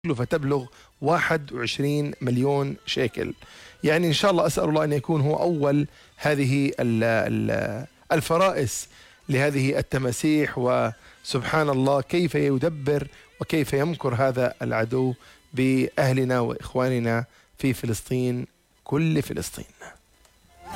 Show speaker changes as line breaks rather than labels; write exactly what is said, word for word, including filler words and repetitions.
تكلفة تبلغ واحد وعشرين مليون شيكل. يعني إن شاء الله أسأل الله أن يكون هو أول هذه الفرائس لهذه التماسيح. وسبحان الله كيف يدبر وكيف يمكر هذا العدو بأهلنا وإخواننا في فلسطين، كل فلسطين.